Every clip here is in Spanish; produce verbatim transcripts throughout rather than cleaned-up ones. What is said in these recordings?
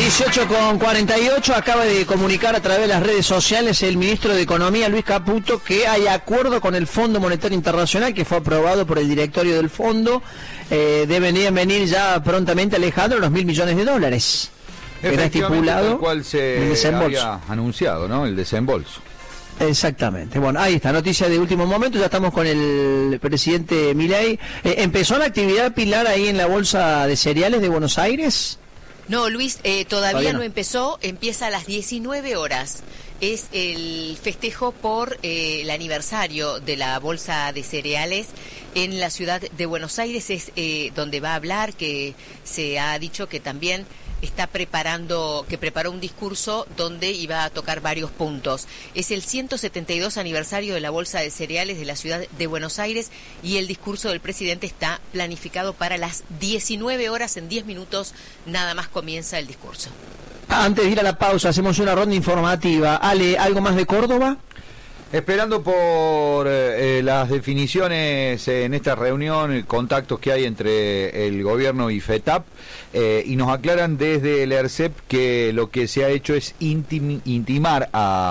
dieciocho con cuarenta y ocho, acaba de comunicar a través de las redes sociales el ministro de Economía, Luis Caputo, que hay acuerdo con el Fondo Monetario Internacional, que fue aprobado por el directorio del fondo. Eh, deben venir ya prontamente, Alejandro, los mil millones de dólares. Era estipulado tal cual se había anunciado, ¿no? El desembolso. Exactamente. Bueno, ahí está, noticia de último momento. Ya estamos con el presidente Milei. Eh, ¿Empezó la actividad, Pilar, ahí en la bolsa de cereales de Buenos Aires? No, Luis, eh, todavía, todavía no. no empezó, empieza a las diecinueve horas. Es el festejo por eh, el aniversario de la Bolsa de Cereales en la ciudad de Buenos Aires. Es eh, donde va a hablar, que se ha dicho que también está preparando, que preparó un discurso donde iba a tocar varios puntos. Es el ciento setenta y dos aniversario de la Bolsa de Cereales de la ciudad de Buenos Aires y el discurso del presidente está planificado para las diecinueve horas, en diez minutos nada más comienza el discurso. Antes de ir a la pausa, hacemos una ronda informativa. Ale, ¿algo más de Córdoba? Esperando por eh, las definiciones en esta reunión, contactos que hay entre el gobierno y FETAP, eh, y nos aclaran desde el ERCEP que lo que se ha hecho es intim, intimar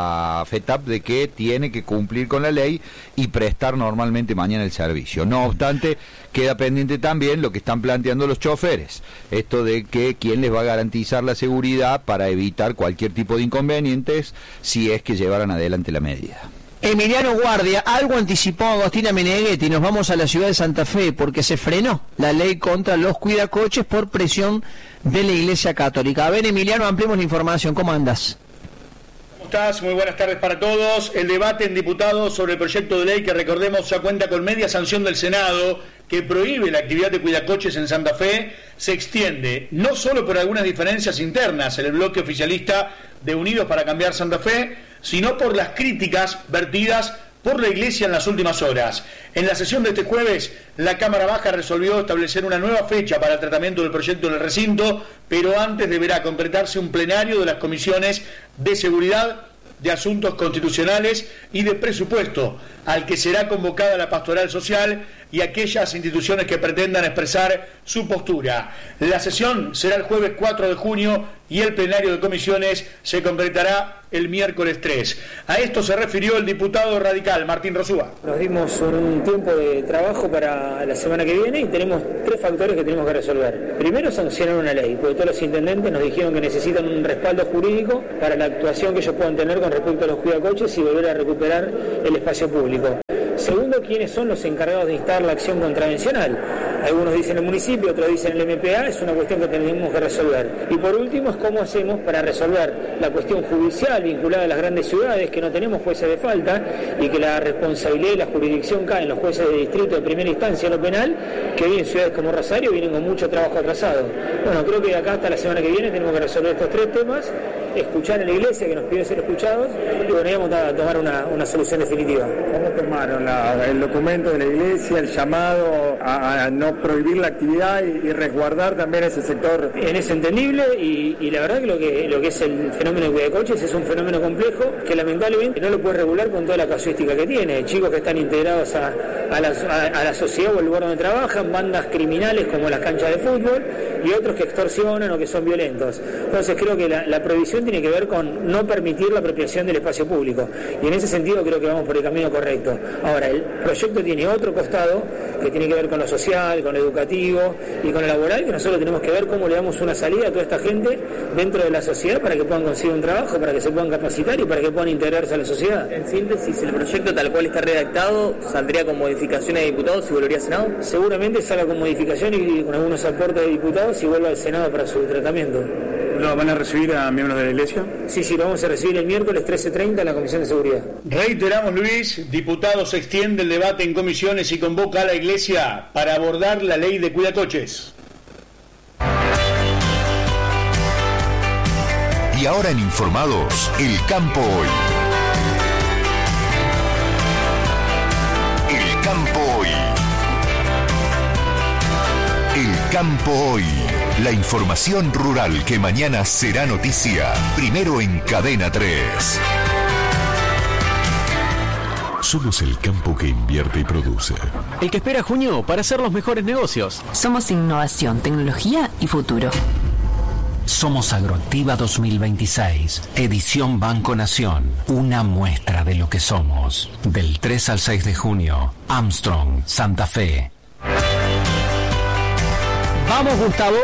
a FETAP de que tiene que cumplir con la ley y prestar normalmente mañana el servicio. No obstante, queda pendiente también lo que están planteando los choferes, esto de que quién les va a garantizar la seguridad para evitar cualquier tipo de inconvenientes si es que llevaran adelante la medida. Emiliano Guardia, algo anticipó Agostina Meneghetti, nos vamos a la ciudad de Santa Fe porque se frenó la ley contra los cuidacoches por presión de la Iglesia Católica. A ver, Emiliano, ampliemos la información, ¿cómo andas? ¿Cómo estás? Muy buenas tardes para todos. El debate en diputados sobre el proyecto de ley que, recordemos, ya cuenta con media sanción del Senado, que prohíbe la actividad de cuidacoches en Santa Fe, se extiende no solo por algunas diferencias internas en el bloque oficialista de Unidos para Cambiar Santa Fe, sino por las críticas vertidas por la Iglesia en las últimas horas. En la sesión de este jueves, la Cámara Baja resolvió establecer una nueva fecha para el tratamiento del proyecto en el recinto, pero antes deberá concretarse un plenario de las comisiones de seguridad, de asuntos constitucionales y de presupuesto, al que será convocada la pastoral social y aquellas instituciones que pretendan expresar su postura. La sesión será el jueves cuatro de junio y el plenario de comisiones se concretará el miércoles tres. A esto se refirió el diputado radical Martín Rosúa. Nos dimos un tiempo de trabajo para la semana que viene y tenemos tres factores que tenemos que resolver. Primero, sancionar una ley, porque todos los intendentes nos dijeron que necesitan un respaldo jurídico para la actuación que ellos puedan tener con respecto a los cuidacoches y volver a recuperar el espacio público. Segundo, ¿quiénes son los encargados de instar la acción contravencional? Algunos dicen el municipio, otros dicen el M P A, es una cuestión que tenemos que resolver. Y por último es cómo hacemos para resolver la cuestión judicial vinculada a las grandes ciudades, que no tenemos jueces de falta y que la responsabilidad y la jurisdicción cae en los jueces de distrito de primera instancia en lo penal, que hoy en ciudades como Rosario vienen con mucho trabajo atrasado. Bueno, creo que de acá hasta la semana que viene tenemos que resolver estos tres temas, escuchar a la Iglesia que nos pidió ser escuchados y bueno, íbamos a tomar una, una solución definitiva. ¿Cómo tomaron la, el documento de la Iglesia, el llamado a, a no prohibir la actividad y, y resguardar también ese sector? En es entendible y, y la verdad que lo, que lo que es el fenómeno de cuidacoches es un fenómeno complejo que lamentablemente no lo puede regular con toda la casuística que tiene. Chicos que están integrados a, a, la, a, a la sociedad o el lugar donde trabajan, bandas criminales como las canchas de fútbol y otros que extorsionan o que son violentos. Entonces creo que la, la prohibición tiene que ver con no permitir la apropiación del espacio público y en ese sentido creo que vamos por el camino correcto. Ahora, el proyecto tiene otro costado que tiene que ver con lo social, con lo educativo y con lo laboral, que nosotros tenemos que ver cómo le damos una salida a toda esta gente dentro de la sociedad para que puedan conseguir un trabajo, para que se puedan capacitar y para que puedan integrarse a la sociedad. En síntesis, el proyecto tal cual está redactado saldría con modificaciones de diputados y volvería al Senado. Seguramente salga con modificación y con algunos aportes de diputados y vuelva al Senado para su tratamiento. ¿Lo van a recibir a miembros de la Iglesia? Sí, sí, lo vamos a recibir el miércoles trece treinta en la Comisión de Seguridad. Reiteramos, Luis, diputados extiende el debate en comisiones y convoca a la Iglesia para abordar la ley de cuidacoches. Y ahora en Informados, El Campo Hoy. El Campo Hoy. El Campo Hoy. La información rural que mañana será noticia. Primero en Cadena tres. Somos el campo que invierte y produce. El que espera junio para hacer los mejores negocios. Somos innovación, tecnología y futuro. Somos Agroactiva dos mil veintiséis, edición Banco Nación, una muestra de lo que somos. Del tres al seis de junio, Armstrong, Santa Fe. Vamos, Gustavo.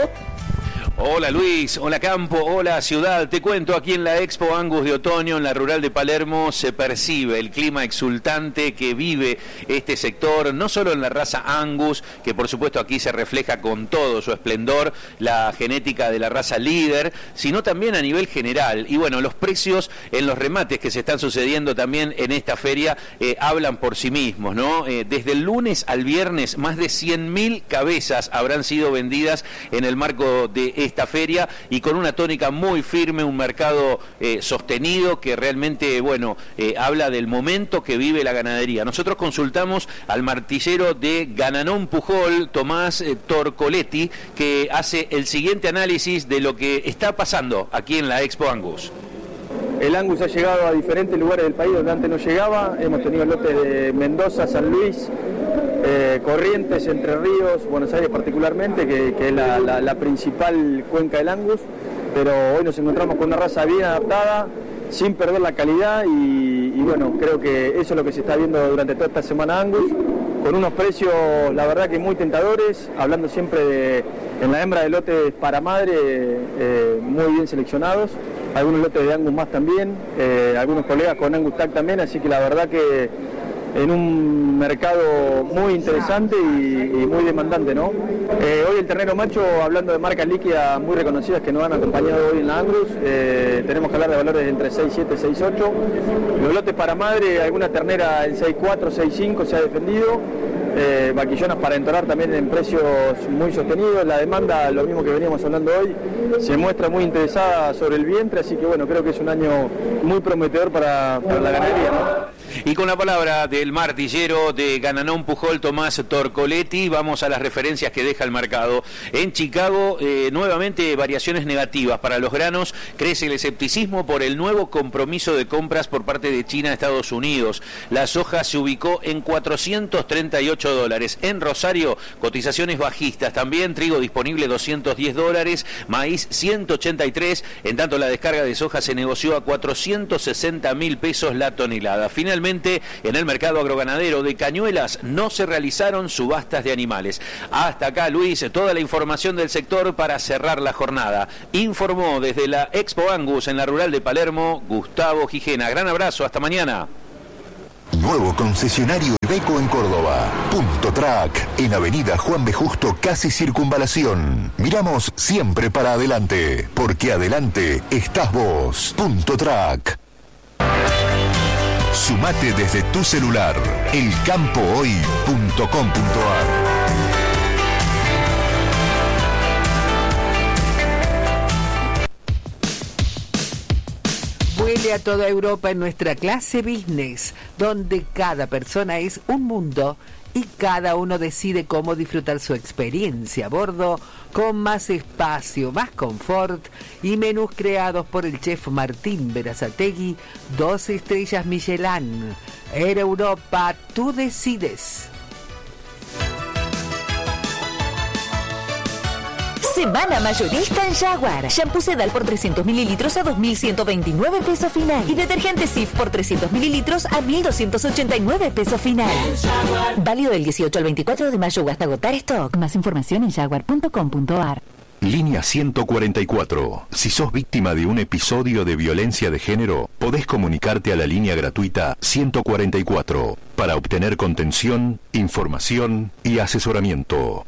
Hola Luis, hola Campo, hola Ciudad. Te cuento, aquí en la Expo Angus de otoño, en la rural de Palermo, se percibe el clima exultante que vive este sector, no solo en la raza Angus, que por supuesto aquí se refleja con todo su esplendor la genética de la raza líder, sino también a nivel general. Y bueno, los precios en los remates que se están sucediendo también en esta feria eh, hablan por sí mismos, ¿no? Eh, desde el lunes al viernes, más de cien mil cabezas habrán sido vendidas en el marco de esta feria, y con una tónica muy firme, un mercado eh, sostenido que realmente, bueno, eh, habla del momento que vive la ganadería. Nosotros consultamos al martillero de Gananón Pujol, Tomás eh, Torcoletti, que hace el siguiente análisis de lo que está pasando aquí en la Expo Angus. El Angus ha llegado a diferentes lugares del país donde antes no llegaba. Hemos tenido lotes de Mendoza, San Luis, eh, Corrientes, Entre Ríos, Buenos Aires particularmente, que, que es la, la, la principal cuenca del Angus. Pero hoy nos encontramos con una raza bien adaptada, sin perder la calidad, y, y bueno, creo que eso es lo que se está viendo durante toda esta semana Angus, con unos precios, la verdad que muy tentadores, hablando siempre de, en la hembra de lotes para madre, eh, muy bien seleccionados, algunos lotes de Angus más también, eh, algunos colegas con Angus Tag también, así que la verdad que en un mercado muy interesante y, y muy demandante, ¿no? Eh, hoy el ternero macho, hablando de marcas líquidas muy reconocidas que nos han acompañado hoy en la Angus, eh, tenemos que hablar de valores entre seis siete y seis ocho. Los lotes para madre, alguna ternera en seis cuatro, seis cinco se ha defendido. Eh, vaquillonas para entonar también en precios muy sostenidos. La demanda, lo mismo que veníamos hablando hoy, se muestra muy interesada sobre el vientre, así que bueno, creo que es un año muy prometedor para, para la ganadería, ¿no? Y con la palabra del martillero de Gananón Pujol, Tomás Torcoletti, vamos a las referencias que deja el mercado. En Chicago, eh, nuevamente variaciones negativas para los granos. Crece el escepticismo por el nuevo compromiso de compras por parte de China a Estados Unidos. La soja se ubicó en cuatrocientos treinta y ocho dólares. En Rosario, cotizaciones bajistas. También trigo disponible doscientos diez dólares, maíz ciento ochenta y tres. En tanto, la descarga de soja se negoció a cuatrocientos sesenta mil pesos la tonelada. Finalmente, en el mercado agroganadero de Cañuelas no se realizaron subastas de animales. Hasta acá, Luis, toda la información del sector para cerrar la jornada. Informó desde la Expo Angus en la rural de Palermo, Gustavo Gijena. Gran abrazo, hasta mañana. Nuevo concesionario Iveco en Córdoba. Punto Track, en Avenida Juan B. Justo, casi Circunvalación. Miramos siempre para adelante, porque adelante estás vos. Punto Track. Sumate desde tu celular, el campo hoy punto com punto a r. Vuele a toda Europa en nuestra clase business, donde cada persona es un mundo y cada uno decide cómo disfrutar su experiencia a bordo, con más espacio, más confort y menús creados por el chef Martín Berazategui, dos estrellas Michelin. Air Europa, tú decides. Semana mayorista en Jaguar. Shampoo Sedal por trescientos mililitros a dos mil ciento veintinueve pesos final. Y detergente Cif por trescientos mililitros a mil doscientos ochenta y nueve pesos final. Válido del dieciocho al veinticuatro de mayo o hasta agotar stock. Más información en jaguar punto com punto a r. Línea ciento cuarenta y cuatro. Si sos víctima de un episodio de violencia de género, podés comunicarte a la línea gratuita ciento cuarenta y cuatro para obtener contención, información y asesoramiento.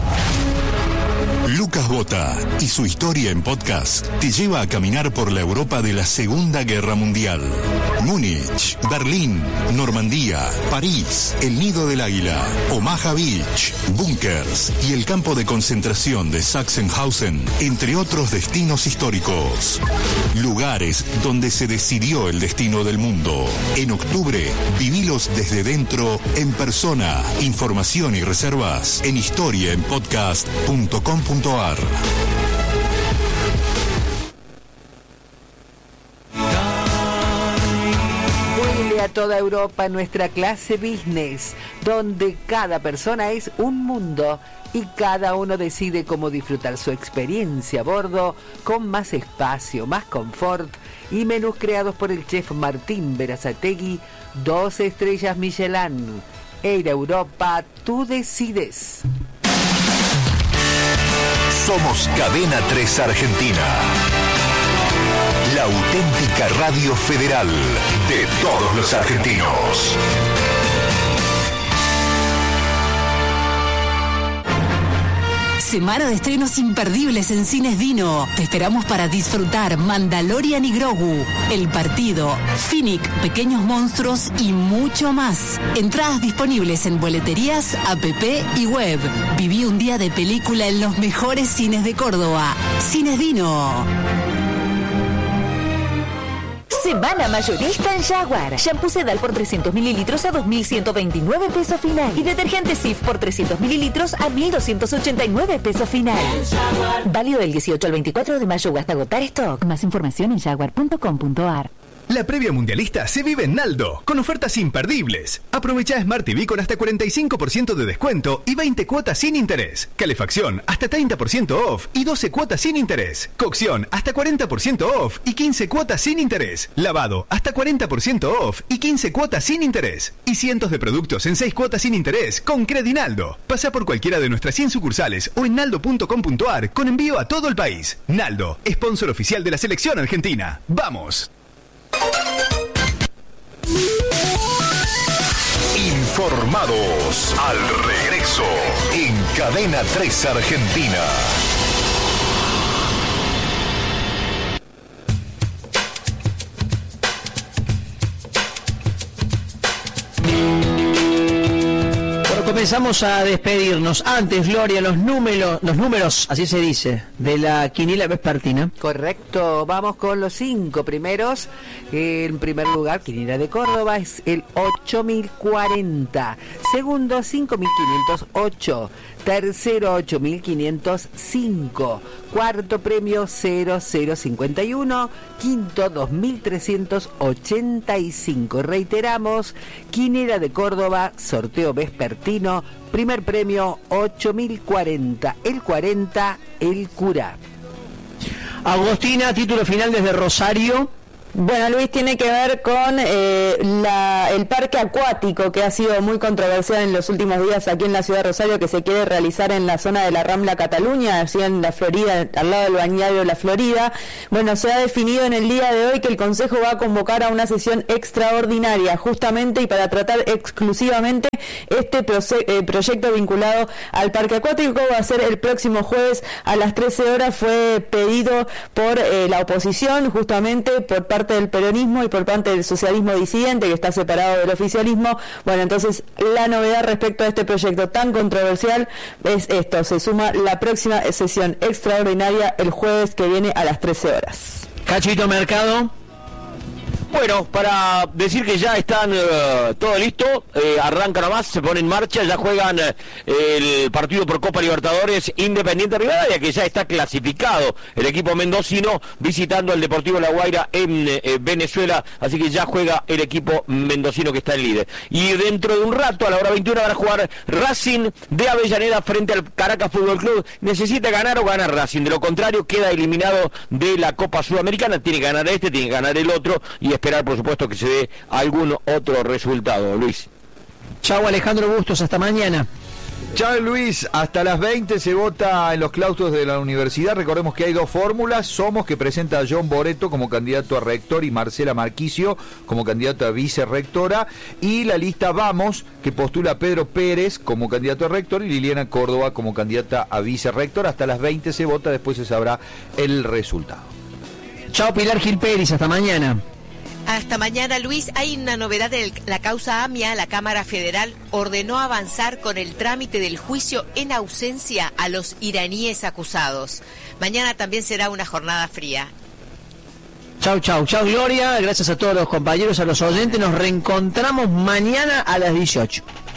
Lucas Bota y su historia en podcast te lleva a caminar por la Europa de la Segunda Guerra Mundial. Múnich, Berlín, Normandía, París, el Nido del Águila, Omaha Beach, búnkers y el campo de concentración de Sachsenhausen, entre otros destinos históricos. Lugares donde se decidió el destino del mundo. En octubre, vivilos desde dentro, en persona. Información y reservas en historia en podcast punto com punto a r. Vuele a toda Europa en nuestra clase business, donde cada persona es un mundo y cada uno decide cómo disfrutar su experiencia a bordo con más espacio, más confort y menús creados por el chef Martín Berazategui, dos estrellas Michelin. Air Europa, tú decides. Somos Cadena tres Argentina. La auténtica radio federal de todos los argentinos. Semana de estrenos imperdibles en Cines Dino. Te esperamos para disfrutar Mandalorian y Grogu, El Partido, Finnick, Pequeños Monstruos y mucho más. Entradas disponibles en boleterías, app y web. Viví un día de película en los mejores cines de Córdoba. Cines Dino. Semana mayorista en Jaguar. Shampoo Sedal por trescientos mililitros a dos mil ciento veintinueve pesos final. Y detergente Cif por trescientos mililitros a mil doscientos ochenta y nueve pesos final. Válido del dieciocho al veinticuatro de mayo hasta agotar stock. Más información en jaguar punto com punto ar. La previa mundialista se vive en Naldo, con ofertas imperdibles. Aprovecha Smart T V con hasta cuarenta y cinco por ciento de descuento y veinte cuotas sin interés. Calefacción hasta treinta por ciento off y doce cuotas sin interés. Cocción hasta cuarenta por ciento off y quince cuotas sin interés. Lavado hasta cuarenta por ciento off y quince cuotas sin interés. Y cientos de productos en seis cuotas sin interés con Credinaldo. Pasa por cualquiera de nuestras cien sucursales o en naldo punto com punto ar con envío a todo el país. Naldo, sponsor oficial de la selección argentina. ¡Vamos! Informados al regreso en Cadena tres Argentina. Comenzamos a despedirnos. Antes, Gloria, los números, los números, así se dice, de la quiniela vespertina. Correcto, vamos con los cinco primeros. En primer lugar, quiniela de Córdoba es el ocho mil cuarenta. Segundo, cinco mil quinientos ocho. Tercero, ocho mil quinientos cinco. Cuarto premio, cero cero cincuenta y uno. Quinto, dos mil trescientos ochenta y cinco. Reiteramos, quiniela de Córdoba, sorteo vespertino. Primer premio, ocho mil cuarenta. El cuarenta, el cura. Agostina, título final desde Rosario. Bueno, Luis, tiene que ver con eh, la, el parque acuático que ha sido muy controversial en los últimos días aquí en la ciudad de Rosario, que se quiere realizar en la zona de la Rambla Cataluña, así en la Florida, al lado del balneario La Florida. Bueno, se ha definido en el día de hoy que el Consejo va a convocar a una sesión extraordinaria, justamente y para tratar exclusivamente este proce- eh, proyecto vinculado al parque acuático. Va a ser el próximo jueves a las trece horas. Fue pedido por eh, la oposición, justamente por parte del peronismo y por parte del socialismo disidente, que está separado del oficialismo. Bueno, entonces la novedad respecto a este proyecto tan controversial es esto: se suma la próxima sesión extraordinaria el jueves que viene a las trece horas. Cachito Mercado. Bueno, para decir que ya están uh, todo listo, eh, arranca nomás, se pone en marcha, ya juegan uh, el partido por Copa Libertadores Independiente Rivadavia, que ya está clasificado el equipo mendocino visitando al Deportivo La Guaira en eh, Venezuela, así que ya juega el equipo mendocino que está en líder. Y dentro de un rato, a la hora veintiuno, van a jugar Racing de Avellaneda frente al Caracas Fútbol Club. Necesita ganar o ganar Racing, de lo contrario queda eliminado de la Copa Sudamericana. Tiene que ganar este, tiene que ganar el otro y esperar, por supuesto, que se dé algún otro resultado, Luis. Chau, Alejandro Bustos, hasta mañana. Chao, Luis, hasta las veinte se vota en los claustros de la universidad. Recordemos que hay dos fórmulas: Somos, que presenta a John Boreto como candidato a rector y Marcela Marquicio como candidata a vicerrectora, y la lista Vamos, que postula a Pedro Pérez como candidato a rector y Liliana Córdoba como candidata a vicerrector. Hasta las veinte se vota, después se sabrá el resultado. Chao, Pilar Gil Pérez, hasta mañana. Hasta mañana, Luis. Hay una novedad de la causa AMIA. La Cámara Federal ordenó avanzar con el trámite del juicio en ausencia a los iraníes acusados. Mañana también será una jornada fría. Chau, chau, chau, Gloria. Gracias a todos los compañeros, a los oyentes. Nos reencontramos mañana a las dieciocho.